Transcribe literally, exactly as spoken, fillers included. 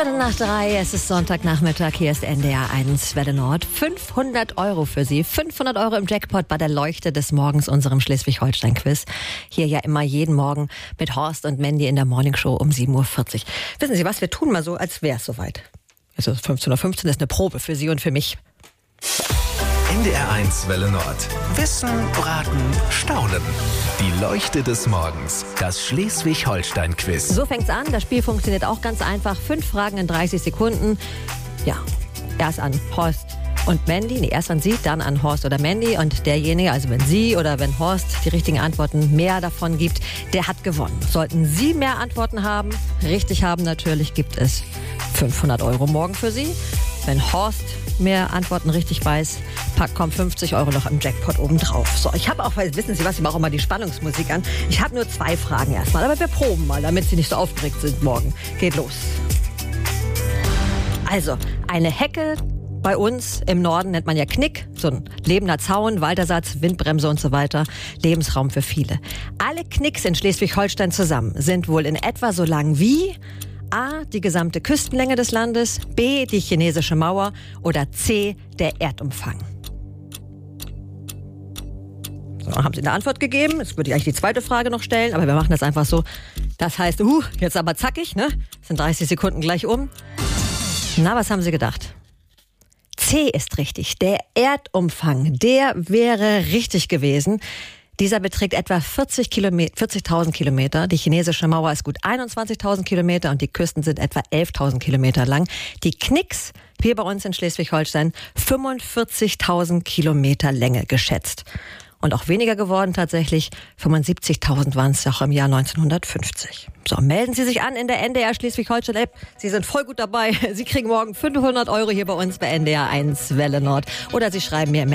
Viertel nach drei, es ist Sonntagnachmittag, hier ist N D R eins Welle Nord. fünfhundert Euro für Sie, fünfhundert Euro im Jackpot bei der Leuchte des Morgens, unserem Schleswig-Holstein-Quiz. Hier ja immer jeden Morgen mit Horst und Mandy in der Morningshow um sieben Uhr vierzig. Wissen Sie was, wir tun mal so, als wäre es soweit. Es ist fünfzehn Uhr fünfzehn, ist eine Probe für Sie und für mich. N D R eins Welle Nord. Wissen, Braten, Staunen. Die Leuchte des Morgens. Das Schleswig-Holstein-Quiz. So fängt's an. Das Spiel funktioniert auch ganz einfach. Fünf Fragen in dreißig Sekunden. Ja, erst an Horst und Mandy. Nee, erst an Sie, dann an Horst oder Mandy. Und derjenige, also wenn Sie oder wenn Horst die richtigen Antworten mehr davon gibt, der hat gewonnen. Sollten Sie mehr Antworten haben, richtig haben natürlich, gibt es fünfhundert Euro morgen für Sie. Wenn Horst mehr Antworten richtig weiß, packt, kommt fünfzig Euro noch im Jackpot obendrauf. So, ich habe auch, wissen Sie was, ich mache auch mal die Spannungsmusik an. Ich habe nur zwei Fragen erstmal, aber wir proben mal, damit Sie nicht so aufgeregt sind morgen. Geht los. Also, eine Hecke bei uns im Norden nennt man ja Knick, so ein lebender Zaun, Waldersatz, Windbremse und so weiter. Lebensraum für viele. Alle Knicks in Schleswig-Holstein zusammen sind wohl in etwa so lang wie A, die gesamte Küstenlänge des Landes, B, die chinesische Mauer oder C, der Erdumfang. So, haben Sie eine Antwort gegeben? Jetzt würde ich eigentlich die zweite Frage noch stellen, aber wir machen das einfach so. Das heißt, uh, jetzt aber zackig, ne? Sind dreißig Sekunden gleich um. Na, was haben Sie gedacht? C ist richtig. Der Erdumfang, der wäre richtig gewesen. Dieser beträgt etwa vierzig Kilometer, vierzigtausend Kilometer. Die chinesische Mauer ist gut einundzwanzigtausend Kilometer und die Küsten sind etwa elftausend Kilometer lang. Die Knicks hier bei uns in Schleswig-Holstein fünfundvierzigtausend Kilometer Länge geschätzt. Und auch weniger geworden tatsächlich. fünfundsiebzigtausend waren es auch im Jahr neunzehnhundertfünfzig. So, melden Sie sich an in der N D R Schleswig-Holstein-App. Sie sind voll gut dabei. Sie kriegen morgen fünfhundert Euro hier bei uns bei N D R eins Welle Nord. Oder Sie schreiben mir